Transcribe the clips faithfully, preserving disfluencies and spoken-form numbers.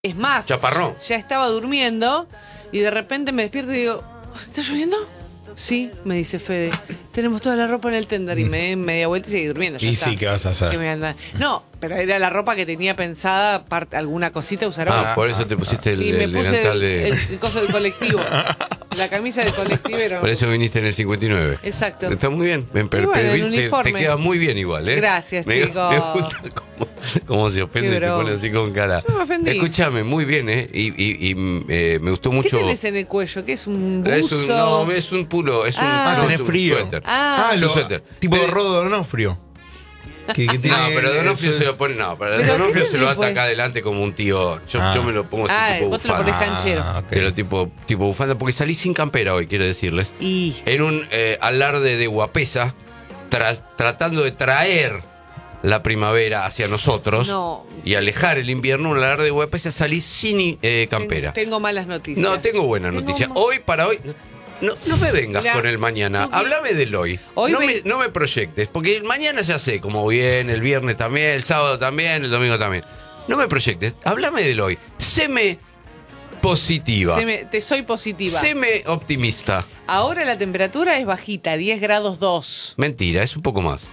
Es más, Chaparrón. ya estaba durmiendo y de repente me despierto y digo, ¿está lloviendo? Sí, me dice Fede, tenemos toda la ropa en el tender. Y me di media vuelta y seguí durmiendo. Ya Y está. sí, ¿qué vas a hacer? Que me anda- No, pero era la ropa que tenía pensada, parte, alguna cosita usar hoy. Ah, por eso te pusiste el, Y me el puse delantal el, de... el, el coso del colectivo. La camisa del colectivero. Por eso viniste en el cincuenta y nueve. Exacto. Está muy bien. Pero, Y bueno, pero el viste, uniforme. te queda muy bien igual, ¿eh? Gracias, me, chicos. Me gusta cómo, cómo se ofende Qué y te broma. pone así con cara. Yo me ofendí. Escúchame, muy bien, ¿eh? Y, y, y eh, me gustó ¿Qué mucho. tenés en el cuello? ¿Qué es un buzo? Es un, no, es un pulo, es un, Ah. no, tenés es un frío. suéter. Ah, Ah, Es un lo, suéter. tipo Te- Rodo Donofrio. Que, que No, tiene pero Donofrio eso- se lo pone, no, pero ¿Pero Donofrio qué se lo te ata fue? acá adelante como un tío. Yo, Ah. yo me lo pongo así Ah, tipo vos te lo bufanda. ponés canchero. Ah, ok. Pero tipo, tipo bufanda, porque salí sin campera hoy, quiero decirles. Y En un eh, alarde de guapesa, tra- tratando de traer la primavera hacia nosotros No. y alejar el invierno, un alarde de guapesa, salí sin eh, campera. Tengo, tengo malas noticias. No, tengo buenas Tengo noticias. ma- Hoy para hoy. No, no me vengas Mirá, con el mañana. tú que- Háblame del hoy. Hoy no, ve- me, no me proyectes. Porque el mañana ya sé cómo viene, el viernes también, el sábado también, el domingo también. No me proyectes. Háblame del hoy. Séme positiva. Se me- te soy positiva. Séme optimista. Ahora la temperatura es bajita, diez grados dos. Mentira, es un poco más.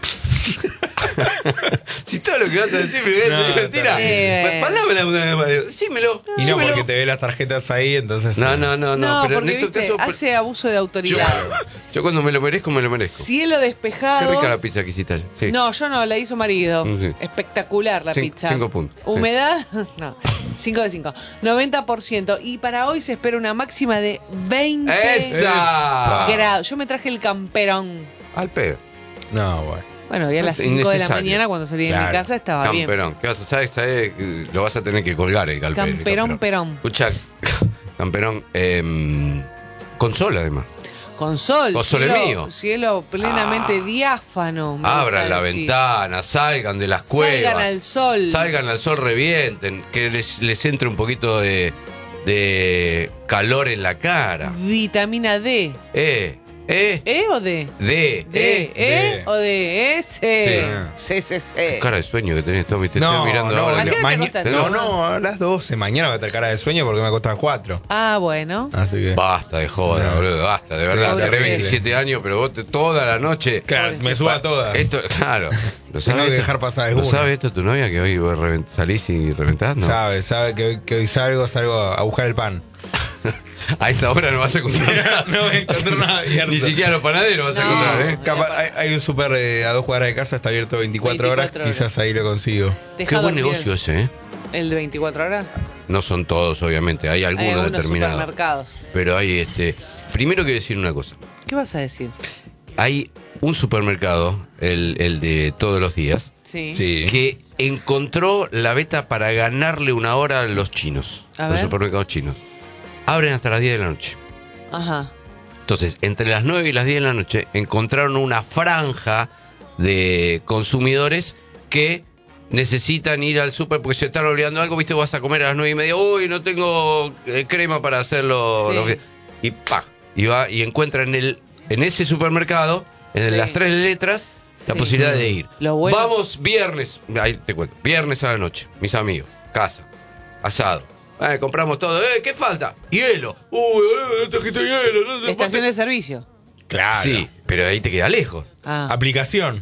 Si todo lo que vas a decir me vas a No, decir mentira. Eh. Mándamela una vez. Decímelo. Y no decímelo. porque te ve las tarjetas ahí, entonces. No, eh, no, no, no. No, pero porque en estos viste, casos. hace abuso de Yo, autoridad. yo cuando me lo merezco, me lo merezco. Cielo Qué despejado. rica la pizza que hiciste ayer. Sí. No, yo no, la hizo marido. Mm, sí. Espectacular la Cin- pizza. cinco puntos, sí. Humedad, no. cinco de cinco. noventa por ciento. Y para hoy se espera una máxima de veinte ¡Esa! grados. Yo me traje el camperón. Al pedo. No, bueno. Bueno, y a No, las cinco de la innecesario. mañana cuando salí de mi Claro. casa estaba bien. Camperón. ¿Qué vas a hacer? ¿Sabes? Lo vas a tener que colgar el, calpe- el Camperón, perón. Escucha, camperón. Eh, con sol, además. Con sol. Con sol es cielo, mío. cielo plenamente Ah. diáfano. me Abran gusta la decir. ventana, salgan de las cuevas. Salgan al sol. Salgan al sol, revienten. Que les, les entre un poquito de, de calor en la cara. Vitamina D. Eh, eh, ¿E o D? de, ¿D? eh. ¿E D. o D? S. Sí. C, C, C. Qué cara de sueño que tenés, Tommy. Te No, estoy mirando no, ahora. ¿A qué hora te maña- acostás? no, no, a las doce. Mañana va a estar cara de sueño porque me acostaba a las cuatro. Ah, bueno. Así que. Basta de joda, No. boludo, basta, de verdad. Sí, Tenés terrible. veintisiete años, pero vos te- toda la noche. Claro, me suba a todas. Esto, claro. ¿Lo Tengo sabes que esto? dejar pasar ¿Lo alguna. sabe esto tu novia que hoy vos revent- salís y reventás? No. Sabe, sabe que hoy, que hoy salgo, salgo a buscar el pan. A esta hora no vas a encontrar nada. No voy a encontrar nada abierto. Ni siquiera los panaderos vas a No. encontrar, ¿eh? Capaz, hay, hay un súper eh, a dos cuadras de casa, está abierto veinticuatro, horas, veinticuatro horas. quizás ahí lo consigo. Deja Qué buen dormir. negocio ese, ¿eh? ¿El de veinticuatro horas? No son todos, obviamente. Hay Hay algunos algunos determinados. supermercados. Pero hay este. Primero quiero decir una cosa. ¿Qué vas a decir? Hay un supermercado, el, el de todos los días, Sí. Sí. que encontró la beta para ganarle una hora a los chinos, A a los ver. supermercados chinos. Abren hasta las diez de la noche. Ajá. Entonces, entre las nueve y las diez de la noche, encontraron una franja de consumidores que necesitan ir al súper porque se están olvidando algo, viste, vas a comer a las nueve y media, uy, no tengo eh, crema para hacerlo. Sí. lo que-". Y pa, y va y encuentra en el, en ese supermercado, en Sí. las tres letras, la Sí. posibilidad de ir. Lo bueno- Vamos viernes, ahí te cuento, viernes a la noche, mis amigos, casa, asado. Eh, compramos todo, eh, ¿qué falta? Hielo. Uy, boludo, no trajiste hielo. No, no, Estación de servicio. Claro. Sí, pero ahí te queda lejos. Ah. Aplicación.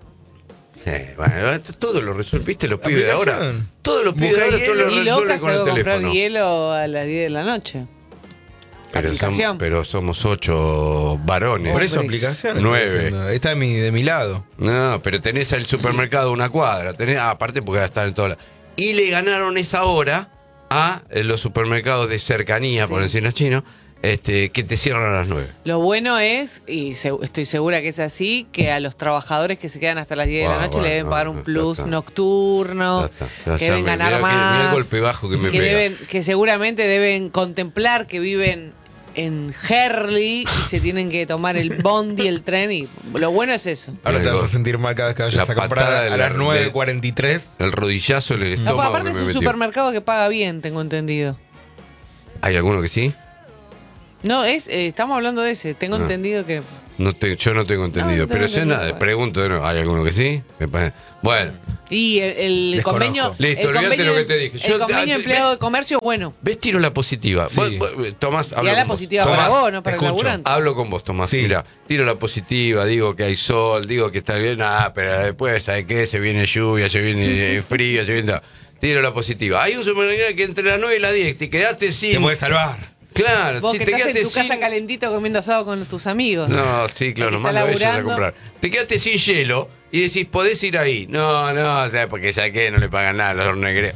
Sí, bueno, todo lo resolviste los pibes de ahora. ¿Aplicación? Todos los pibes de Busca ahora todo lo hielo. Y resuelven loca con el salgo a comprar teléfono. hielo a las diez de la noche. Pero, Aplicación. somos, pero somos ocho varones. Por eso Hombres. aplicación. Nueve. estoy diciendo. Está de mi, de mi lado. No, pero tenés el supermercado una cuadra. Tenés, ah, aparte porque va a estar en todas las... Y le ganaron esa hora a eh, los supermercados de cercanía, Sí. por decirlo en chino, este, que te cierran a las nueve. Lo bueno es, y se- estoy segura que es así, que a los trabajadores que se quedan hasta las diez de la Bueno, noche le bueno, deben pagar no, un ya plus está. nocturno, Ya está, ya que ya deben me- ganar mirá que- más. mirá el golpe bajo que me que, pega. deben- que seguramente deben contemplar que viven en Herley y se tienen que tomar el bondi, el tren. Y lo bueno es eso. Ahora te Digo, vas a sentir mal cada vez que vayas la a comprar patada de a la- las nueve cuarenta y tres. El rodillazo en el No, estómago. aparte que es me un metió. supermercado que paga bien, tengo entendido. ¿Hay alguno que sí? No, es, eh, estamos hablando de ese. Tengo Ah. entendido que. No te- yo no tengo entendido. No, no tengo pero sé entendido. nada. Pregunto de nuevo. ¿Hay alguno que sí? Me parece- Bueno, Y el, el Desconozco. convenio. Listo, el olvídate convenio lo que de- te dije. El Yo te- convenio te- empleado ¿ves? de comercio, bueno. ¿ves? Tiro la positiva. Sí. Vos- vos- Tomás, hablo Mirá la con vos. positiva Tomás, para vos, no para escucho. el laburante. Hablo con vos, Tomás. Sí. Mira, tiro la positiva, digo que hay sol, digo que está bien. Ah, pero después, ¿sabes qué? Se viene lluvia, se viene frío, se viene. Tiro la positiva. Hay un supermercado que entre las nueve y las diez te quedaste sin. Te puede salvar. Claro, Vos si que te estás en quedaste tu casa sin. calentito comiendo asado con tus amigos. No, sí, claro, El que mando está a ellos a laburando. comprar. Te quedaste sin hielo y decís, podés ir ahí. No, no, ¿sabes? Porque ¿sabes qué? No le pagan nada a los hornegres.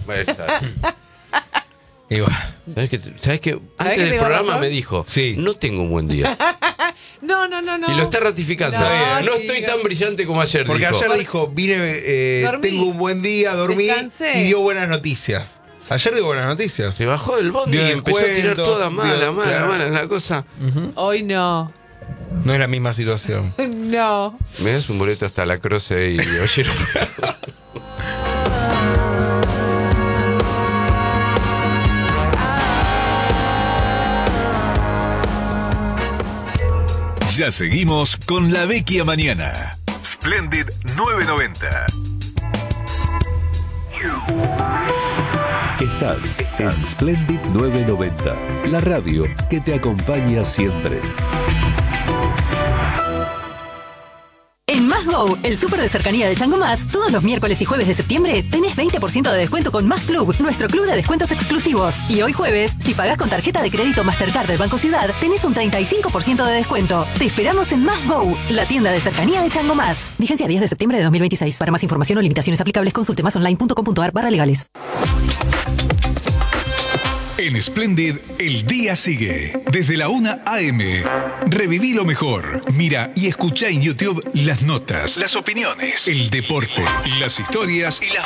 Y bueno. ¿Sabes qué? ¿Sabes qué? qué Antes del tengo programa razón? me dijo, Sí. no tengo un buen día. No, no, no, no. Y lo está ratificando. No, No, chico. estoy tan brillante como ayer. Porque dijo. ayer dijo, vine, eh, Dormí. tengo un buen día, dormí Descansé. y dio buenas noticias. Ayer dio buenas noticias. Se bajó del bondi Dio y empezó a tirar descuentos, toda mala, dio- mala, claro. mala. La cosa. Hoy no. No es la misma situación. No. Me das un boleto hasta la Croce y oye. Ya seguimos con La Vecchia Mañana. Splendid nueve noventa. Estás en Splendid nueve noventa, la radio que te acompaña siempre. En Más Go, el súper de cercanía de Chango Más, todos los miércoles y jueves de septiembre tenés veinte por ciento de descuento con Más Club, nuestro club de descuentos exclusivos. Y hoy jueves, si pagás con tarjeta de crédito Mastercard del Banco Ciudad, tenés un treinta y cinco por ciento de descuento. Te esperamos en Más Go, la tienda de cercanía de Chango Más. Vigencia diez de septiembre de dos mil veintiséis. Para más información o limitaciones aplicables, consulte masonline punto com punto a r barra legales. En Splendid, el día sigue. Desde la una a eme. Reviví lo mejor. Mira y escucha en YouTube las notas, las opiniones, el deporte, las historias y las